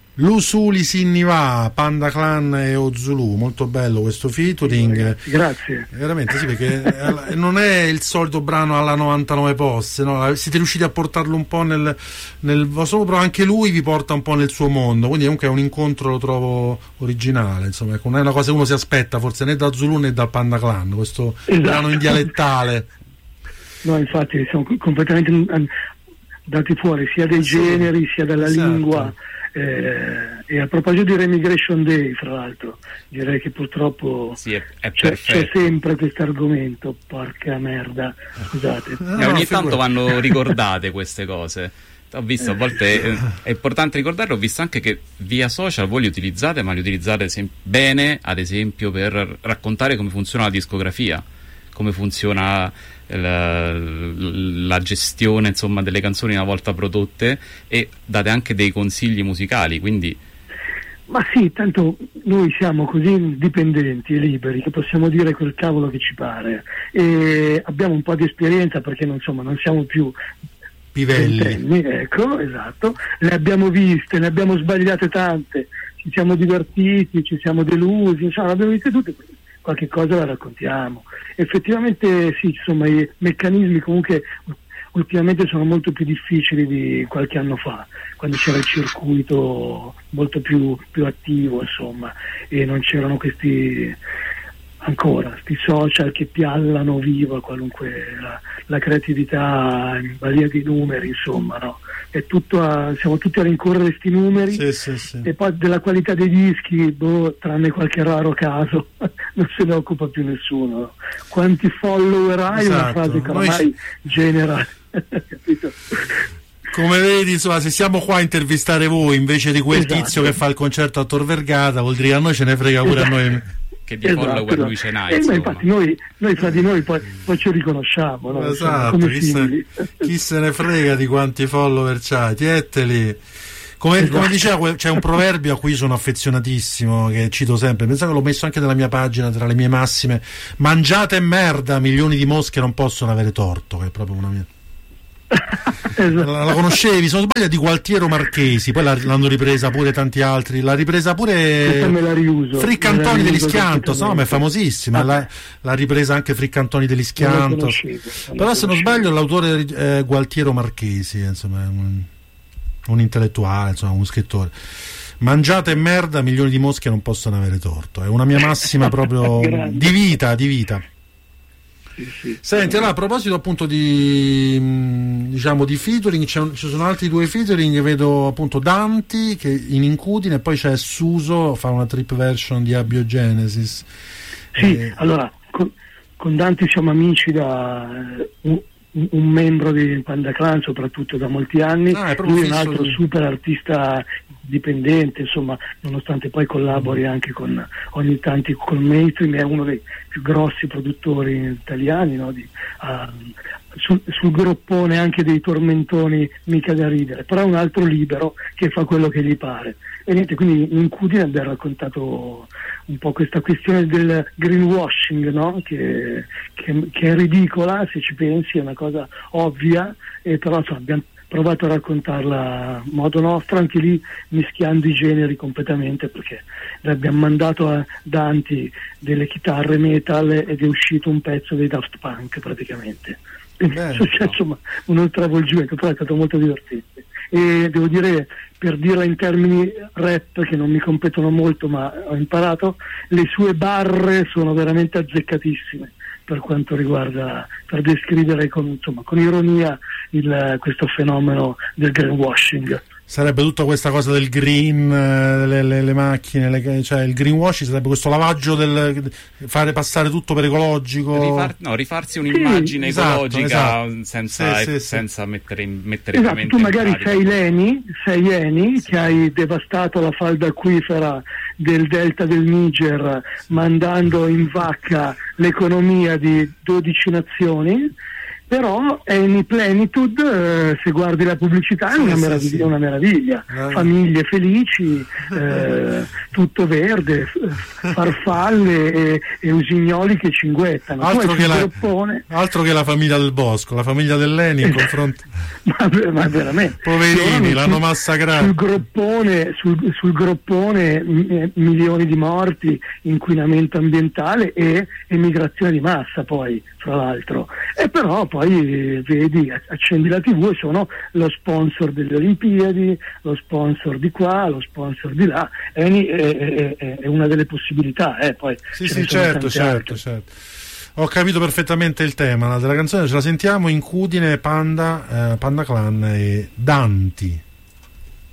L'Usuli Sinniva, Panda Clan e Ozulu, molto bello questo featuring. Grazie. Veramente sì, perché non è il solito brano alla 99 poste, no? Siete riusciti a portarlo un po' nel vostro, però anche lui vi porta un po' nel suo mondo, quindi comunque è un incontro, lo trovo originale, insomma, ecco, non è una cosa che uno si aspetta forse né da Zulu né dal Panda Clan, questo brano in dialettale. No, infatti siamo completamente dati fuori sia dai generi sia dalla lingua. E a proposito di Remigration Day, fra l'altro, direi che purtroppo c'è sempre questo argomento, porca merda, scusate. E ogni tanto vanno ricordate queste cose. Ho visto, a volte è importante ricordarlo, ho visto anche che via social voi li utilizzate, ma li utilizzate bene, ad esempio, per raccontare come funziona la discografia, come funziona la gestione, insomma, delle canzoni una volta prodotte, e date anche dei consigli musicali, quindi ma sì, tanto noi siamo così dipendenti e liberi che possiamo dire quel cavolo che ci pare, e abbiamo un po' di esperienza perché non siamo più pivelli, ecco, esatto, le abbiamo viste, ne abbiamo sbagliate tante, ci siamo divertiti, ci siamo delusi, insomma, le abbiamo viste tutte, qualche cosa la raccontiamo. Effettivamente sì, insomma, i meccanismi comunque ultimamente sono molto più difficili di qualche anno fa, quando c'era il circuito molto più attivo, insomma, e non c'erano questi social che piallano viva qualunque la creatività in balia di numeri, insomma, no? È tutto siamo tutti a rincorrere questi numeri, sì. E poi della qualità dei dischi, tranne qualche raro caso, non se ne occupa più nessuno, no? Quanti follower hai, esatto. Una frase che ormai genera capito? Come vedi, insomma, se siamo qua a intervistare voi invece di quel tizio che fa il concerto a Tor Vergata, vuol dire che a noi ce ne frega pure a noi. Che di follower lui ce n'ha, ma infatti noi fra di noi poi ci riconosciamo, no? Esatto, chi se ne frega di quanti follower c'hai, tieteli. Come diceva, c'è un proverbio a cui sono affezionatissimo, che cito sempre, pensavo che l'ho messo anche nella mia pagina tra le mie massime: mangiate merda, milioni di mosche non possono avere torto, che è proprio una mia. Esatto. La conoscevi, se non sbaglio, di Gualtiero Marchesi, poi l'hanno ripresa pure tanti altri, l'ha ripresa pure Frick Antoni degli Schiantos, no, ma è famosissima, l'ha ripresa anche Frick Antoni degli Schiantos, però se non sbaglio l'autore è Gualtiero Marchesi, insomma, è un intellettuale, insomma, uno scrittore. Mangiate merda, milioni di mosche non possono avere torto, è una mia massima proprio di vita. Sì. Senti, allora, a proposito appunto di featuring, ci sono altri due featuring, vedo appunto Danti che in Incudine, e poi c'è Suso, fa una trip version di Abiogenesis. Sì, allora con Danti siamo amici da un membro di Panda Clan, soprattutto da molti anni. Lui è un altro super artista dipendente, insomma, nonostante poi collabori anche ogni tanto con Mainstream, è uno dei più grossi produttori italiani, no? Sul groppone anche dei tormentoni mica da ridere, però è un altro libero che fa quello che gli pare. E niente, quindi in Cudine abbiamo raccontato un po' questa questione del greenwashing, no? che è ridicola se ci pensi, è una cosa ovvia, e però insomma, abbiamo provato a raccontarla a modo nostro, anche lì mischiando i generi completamente, perché abbiamo mandato a Danti delle chitarre metal ed è uscito un pezzo dei Daft Punk praticamente. È successo un oltravolgimento, però è stato molto divertente. E devo dire, per dirla in termini rap che non mi competono molto, ma ho imparato, le sue barre sono veramente azzeccatissime per quanto riguarda, per descrivere con ironia questo fenomeno del greenwashing. Sarebbe tutta questa cosa del green, le macchine, cioè il greenwashing sarebbe questo lavaggio fare passare tutto per ecologico, rifarsi un'immagine ecologica, esatto. senza mettere esatto. Tu magari sei Eni che hai devastato la falda acquifera del delta del Niger, mandando in vacca l'economia di 12 nazioni, però Eni Plenitude, se guardi la pubblicità, è una meraviglia, una meraviglia. Famiglie felici, tutto verde, farfalle e usignoli che cinguettano. Altro che la famiglia del bosco, la famiglia dell'Eni in confronto. ma veramente poverini, l'hanno massacrato. Sul groppone milioni di morti, inquinamento ambientale e emigrazione di massa, poi fra l'altro. E però poi vedi, accendi la TV e sono lo sponsor delle Olimpiadi, lo sponsor di qua, lo sponsor di là. Eni è una delle possibilità, poi sì, certo. Ho capito perfettamente il tema della canzone, ce la sentiamo in Cudine, Panda Clan e Danti.